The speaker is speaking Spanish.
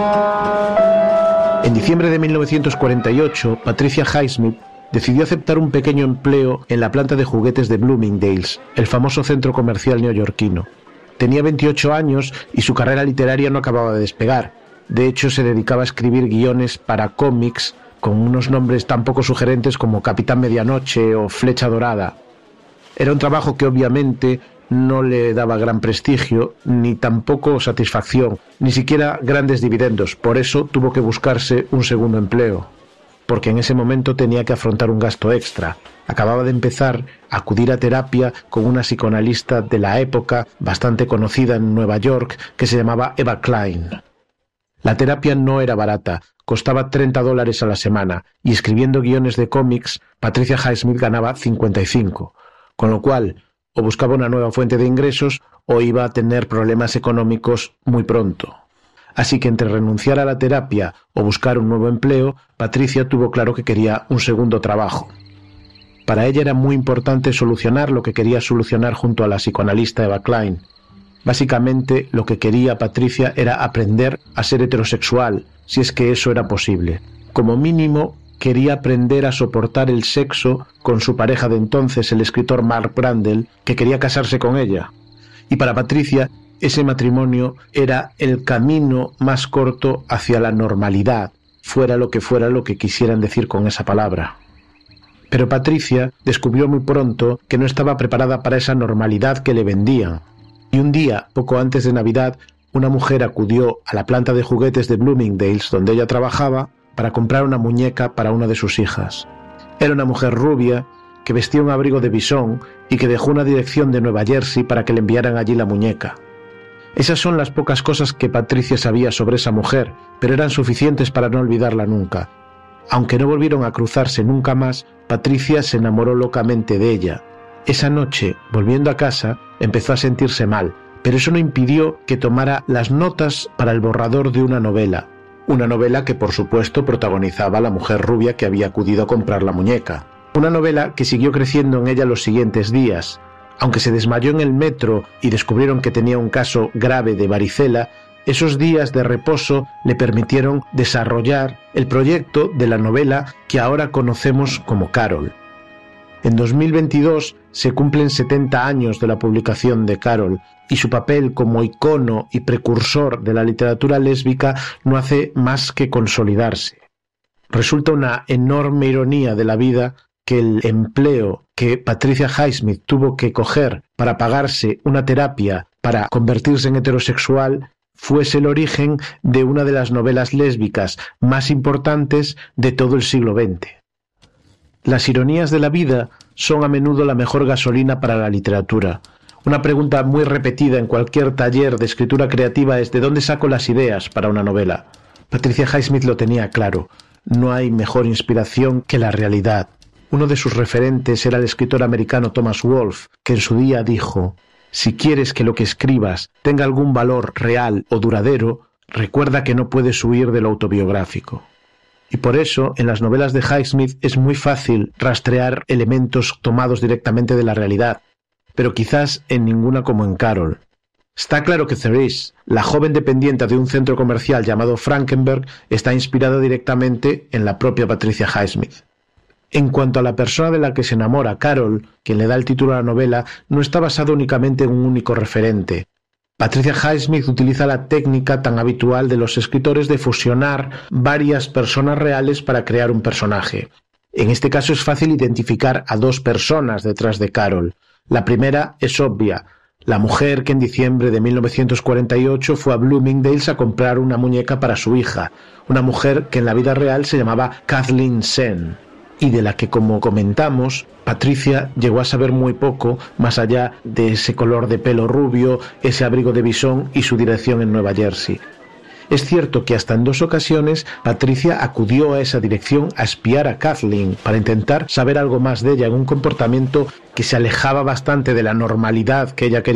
En diciembre de 1948, Patricia Highsmith decidió aceptar un pequeño empleo en la planta de juguetes de Bloomingdale's, el famoso centro comercial neoyorquino. Tenía 28 años y su carrera literaria no acababa de despegar. De hecho, se dedicaba a escribir guiones para cómics con unos nombres tan poco sugerentes como Capitán Medianoche o Flecha Dorada. Era un trabajo que obviamente no le daba gran prestigio, ni tampoco satisfacción, ni siquiera grandes dividendos. Por eso tuvo que buscarse un segundo empleo, porque en ese momento tenía que afrontar un gasto extra. Acababa de empezar a acudir a terapia con una psicoanalista de la época, bastante conocida en Nueva York, que se llamaba Eva Klein. La terapia no era barata, costaba $30 a la semana, y escribiendo guiones de cómics, Patricia Highsmith ganaba 55, con lo cual o buscaba una nueva fuente de ingresos o iba a tener problemas económicos muy pronto. Así que entre renunciar a la terapia o buscar un nuevo empleo, Patricia tuvo claro que quería un segundo trabajo. Para ella era muy importante solucionar lo que quería solucionar junto a la psicoanalista Eva Klein. Básicamente, lo que quería Patricia era aprender a ser heterosexual, si es que eso era posible. Como mínimo, quería aprender a soportar el sexo con su pareja de entonces, el escritor Mark Brandel, que quería casarse con ella. Y para Patricia, ese matrimonio era el camino más corto hacia la normalidad, fuera lo que quisieran decir con esa palabra. Pero Patricia descubrió muy pronto que no estaba preparada para esa normalidad que le vendían. Y un día, poco antes de Navidad, una mujer acudió a la planta de juguetes de Bloomingdale's, donde ella trabajaba, para comprar una muñeca para una de sus hijas. Era una mujer rubia, que vestía un abrigo de bisón y que dejó una dirección de Nueva Jersey para que le enviaran allí la muñeca. Esas son las pocas cosas que Patricia sabía sobre esa mujer, pero eran suficientes para no olvidarla nunca. Aunque no volvieron a cruzarse nunca más, Patricia se enamoró locamente de ella. Esa noche, volviendo a casa, empezó a sentirse mal, pero eso no impidió que tomara las notas para el borrador de una novela que por supuesto protagonizaba a la mujer rubia que había acudido a comprar la muñeca. Una novela que siguió creciendo en ella los siguientes días. Aunque se desmayó en el metro y descubrieron que tenía un caso grave de varicela, esos días de reposo le permitieron desarrollar el proyecto de la novela que ahora conocemos como Carol. En 2022 se cumplen 70 años de la publicación de Carol, y su papel como icono y precursor de la literatura lésbica no hace más que consolidarse. Resulta una enorme ironía de la vida que el empleo que Patricia Highsmith tuvo que coger para pagarse una terapia para convertirse en heterosexual fuese el origen de una de las novelas lésbicas más importantes de todo el siglo XX. Las ironías de la vida son a menudo la mejor gasolina para la literatura. Una pregunta muy repetida en cualquier taller de escritura creativa es ¿de dónde saco las ideas para una novela? Patricia Highsmith lo tenía claro. No hay mejor inspiración que la realidad. Uno de sus referentes era el escritor americano Thomas Wolfe, que en su día dijo: si quieres que lo que escribas tenga algún valor real o duradero, recuerda que no puedes huir de lo autobiográfico. Y por eso, en las novelas de Highsmith es muy fácil rastrear elementos tomados directamente de la realidad, pero quizás en ninguna como en Carol. Está claro que Therese, la joven dependiente de un centro comercial llamado Frankenberg, está inspirada directamente en la propia Patricia Highsmith. En cuanto a la persona de la que se enamora, Carol, quien le da el título a la novela, no está basado únicamente en un único referente. Patricia Highsmith utiliza la técnica tan habitual de los escritores de fusionar varias personas reales para crear un personaje. En este caso es fácil identificar a dos personas detrás de Carol. La primera es obvia, la mujer que en diciembre de 1948 fue a Bloomingdale's a comprar una muñeca para su hija, una mujer que en la vida real se llamaba Kathleen Sen, y de la que, como comentamos, Patricia llegó a saber muy poco, más allá de ese color de pelo rubio, ese abrigo de bisón y su dirección en Nueva Jersey. Es cierto que hasta en 2 ocasiones Patricia acudió a esa dirección a espiar a Kathleen para intentar saber algo más de ella en un comportamiento que se alejaba bastante de la normalidad que ella quería